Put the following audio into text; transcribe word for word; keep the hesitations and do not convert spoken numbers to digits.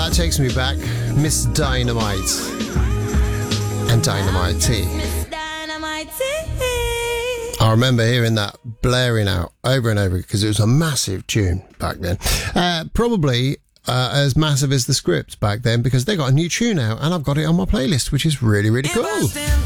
That takes me back. Miss Dynamite and Dynamite T. I remember hearing that blaring out over and over because it was a massive tune back then. Uh, probably uh, as massive as the script back then because they got a new tune out and I've got it on my playlist, which is really, really cool.